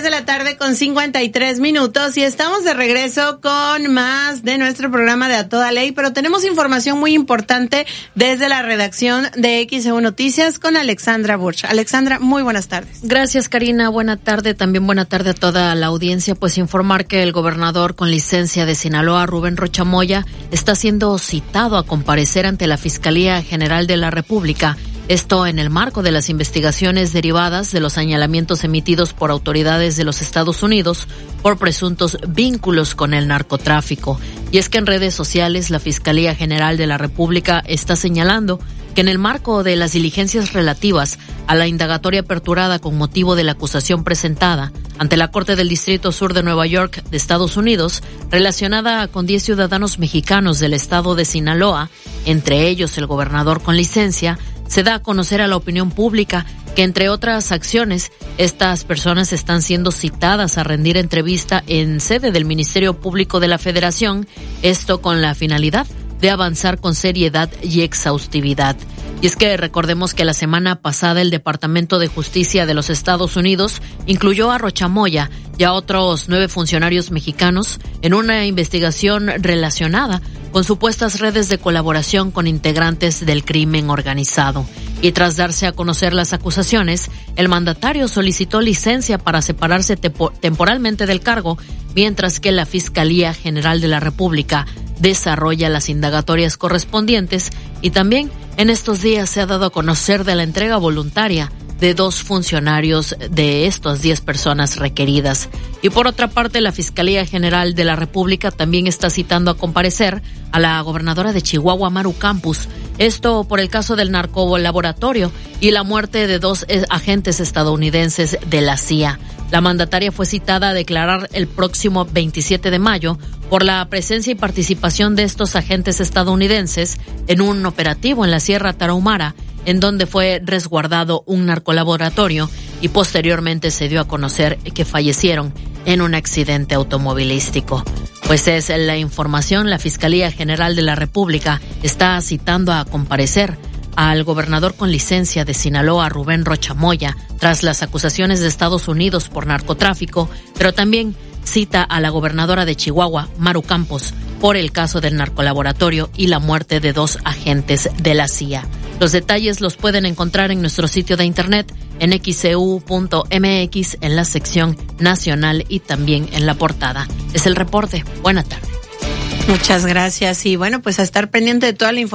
3 de la tarde con 53 minutos y estamos de regreso con más de nuestro programa de A Toda Ley, pero tenemos información muy importante desde la redacción de XEU Noticias con Alexandra Burch. Alexandra, muy buenas tardes. Gracias, Karina. Buena tarde. También buena tarde a toda la audiencia. Pues informar que el gobernador con licencia de Sinaloa, Rubén Rocha Moya, está siendo citado a comparecer ante la Fiscalía General de la República. Esto en el marco de las investigaciones derivadas de los señalamientos emitidos por autoridades de los Estados Unidos por presuntos vínculos con el narcotráfico. Y es que en redes sociales la Fiscalía General de la República está señalando que en el marco de las diligencias relativas a la indagatoria aperturada con motivo de la acusación presentada ante la Corte del Distrito Sur de Nueva York de Estados Unidos, relacionada con 10 ciudadanos mexicanos del estado de Sinaloa, entre ellos el gobernador con licencia, se da a conocer a la opinión pública que, entre otras acciones, estas personas están siendo citadas a rendir entrevista en sede del Ministerio Público de la Federación, esto con la finalidad de avanzar con seriedad y exhaustividad. Y es que recordemos que la semana pasada el Departamento de Justicia de los Estados Unidos incluyó a Rocha Moya y a otros 9 funcionarios mexicanos en una investigación relacionada con supuestas redes de colaboración con integrantes del crimen organizado. Y tras darse a conocer las acusaciones, el mandatario solicitó licencia para separarse temporalmente del cargo, mientras que la Fiscalía General de la República desarrolla las indagatorias correspondientes, y también en estos días se ha dado a conocer de la entrega voluntaria de 2 funcionarios de estas 10 personas requeridas. Y por otra parte, la Fiscalía General de la República también está citando a comparecer a la gobernadora de Chihuahua, Maru Campos, esto por el caso del narcolaboratorio y la muerte de 2 agentes estadounidenses de la CIA. La mandataria fue citada a declarar el próximo 27 de mayo por la presencia y participación de estos agentes estadounidenses en un operativo en la Sierra Tarahumara, en donde fue resguardado un narcolaboratorio, y posteriormente se dio a conocer que fallecieron en un accidente automovilístico. Pues es la información. La Fiscalía General de la República está citando a comparecer al gobernador con licencia de Sinaloa, Rubén Rocha Moya, tras las acusaciones de Estados Unidos por narcotráfico, pero también cita a la gobernadora de Chihuahua, Maru Campos, por el caso del narcolaboratorio y la muerte de 2 agentes de la CIA. Los detalles los pueden encontrar en nuestro sitio de internet en xeu.mx en la sección nacional y también en la portada. Es el reporte. Buena tarde. Muchas gracias y bueno, pues a estar pendiente de toda la información.